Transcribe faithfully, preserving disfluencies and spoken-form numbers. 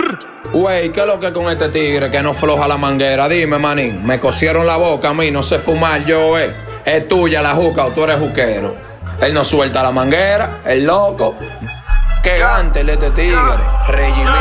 Güey, ¿qué es lo que con este tigre que no floja la manguera? Dime, manín, me cosieron la boca a mí, no sé fumar yo, eh. Es tuya la juca o tú eres juquero. Él no suelta la manguera, el loco. Qué gante el este tigre. Regime.